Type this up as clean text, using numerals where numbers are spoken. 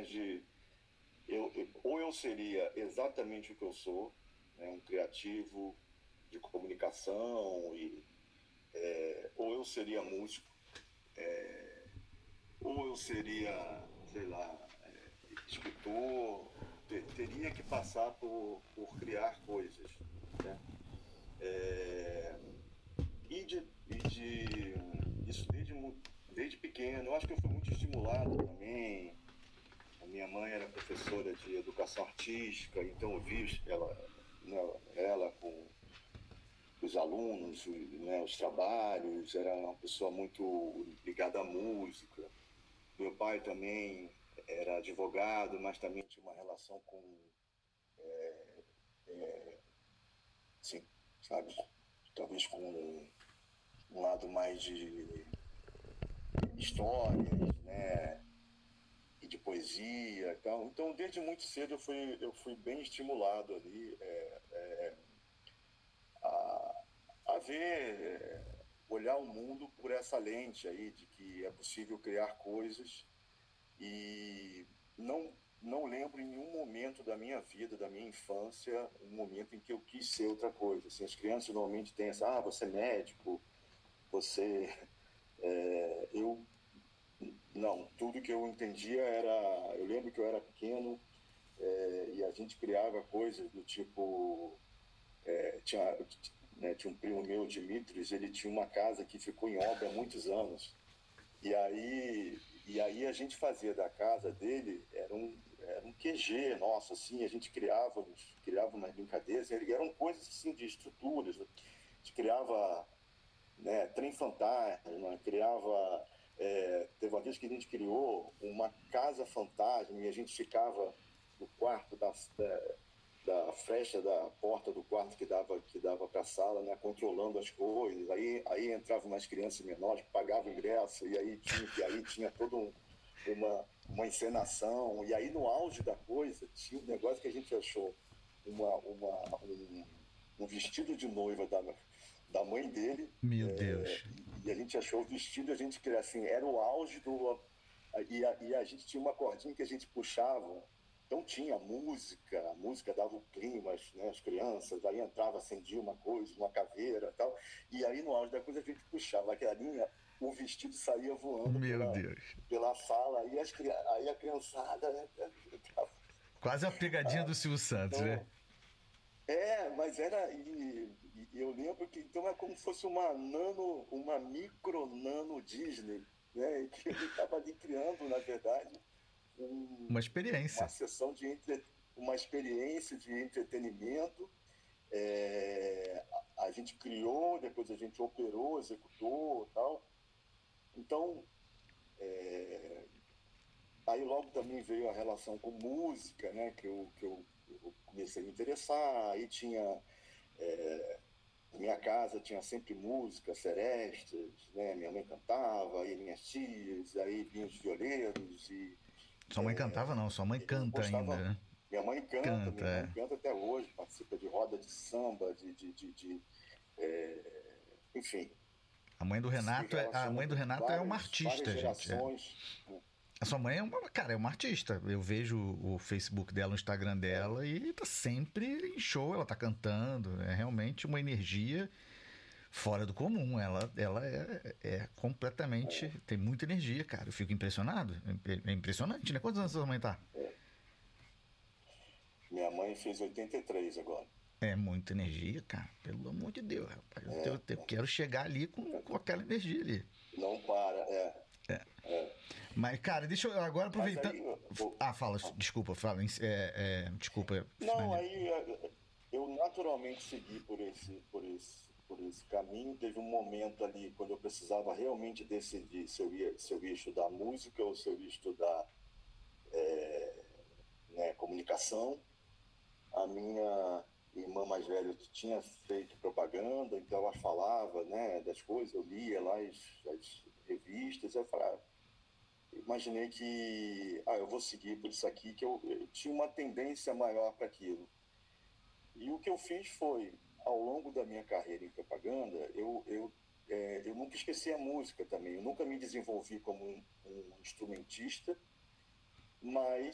questões de... ou eu seria exatamente o que eu sou, né, um criativo de comunicação, ou eu seria músico, ou eu seria, sei lá, escritor. Teria que passar por criar coisas, né? Isso desde pequeno. Eu acho que eu fui muito estimulado também. A minha mãe era professora de educação artística, então eu vi ela com os alunos, né, os trabalhos. Era uma pessoa muito ligada à música. Meu pai também era advogado, mas também tinha uma relação com, assim, sabe, talvez com um lado mais de histórias, né, e de poesia e tal. Então, desde muito cedo eu fui bem estimulado ali a ver, olhar o mundo por essa lente aí de que é possível criar coisas. E não lembro em nenhum momento da minha vida, da minha infância, um momento em que eu quis ser outra coisa. Assim, as crianças normalmente têm essa, você é médico, você... eu não, tudo que eu entendia era... Eu lembro que eu era pequeno, e a gente criava coisas do tipo... tinha, tinha um primo meu, Dimitris, ele tinha uma casa que ficou em obra há muitos anos. E aí a gente fazia da casa dele, era um QG nosso, assim. A gente criava umas brincadeiras, eram coisas assim de estruturas. A gente criava, né, trem fantasma, criava... teve uma vez que a gente criou uma casa fantasma e a gente ficava no quarto da fresta da porta do quarto que dava para a sala, né, controlando as coisas. Aí entravam umas crianças menores, pagavam ingresso, e aí tinha toda uma encenação. E aí, no auge da coisa, tinha um negócio que a gente achou um vestido de noiva da mãe dele, Meu Deus. e a gente achou o vestido, a gente queria, assim, era o auge do... E a gente tinha uma cordinha que a gente puxava. Então tinha a música dava o clima, né, as crianças, aí entrava, acendia uma coisa, uma caveira e tal, e aí no auge da coisa a gente puxava aquela linha, o vestido saía voando Meu Deus. pela sala, aí a criançada, né, Quase a pegadinha do Silvio Santos, né? então, mas era, e eu lembro que então é como se fosse uma micro nano Disney, né, e que ele estava ali criando, na verdade, Uma uma experiência. sessão uma experiência de entretenimento. A gente criou, depois a gente operou, executou, tal. Então, aí logo também veio a relação com música, né, eu comecei a me interessar. Aí tinha, na minha casa tinha sempre música, serestas, né, minha mãe cantava, aí minhas tias, aí vinham os violeiros, Sua mãe cantava, não, sua mãe eu canta ainda, gostava. né? Minha Canta, mãe é. canta até hoje, participa de roda de samba, enfim, se A relaciona mãe do com Renato é uma várias artista, gente. É. gerações. A sua mãe é uma, cara, é uma artista. Eu vejo o Facebook dela, o Instagram dela e tá sempre em show, ela tá cantando. É realmente uma energia fora do comum. Ela é completamente. Tem muita energia, cara. Eu fico impressionado. É impressionante, né? Quantos anos sua mãe tá? Minha mãe fez 83 agora. É muita energia, cara. Pelo amor de Deus, rapaz. Eu quero chegar ali com aquela energia ali. Não para, Mas, cara, deixa eu agora Mas aproveitando. aí, Fala, desculpa, fala. Desculpa, não, finalizar. aí eu naturalmente segui por esse caminho. Teve um momento ali quando eu precisava realmente decidir se eu ia estudar música ou se eu ia estudar, né, comunicação. A minha irmã mais velha tinha feito propaganda, então ela falava, né, das coisas, eu lia lá as revistas. Eu falava, imaginei que eu vou seguir por isso aqui, que eu tinha uma tendência maior para aquilo. E o que eu fiz foi, ao longo da minha carreira em propaganda, eu nunca esqueci a música também. Eu nunca me desenvolvi como um instrumentista, mas